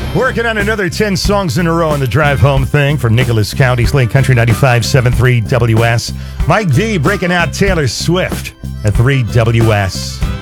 Working on another 10 songs in a row on the drive home thing from Nicholas County, Slate Country 95.73 WS. Mike D breaking out Taylor Swift at 3 WS.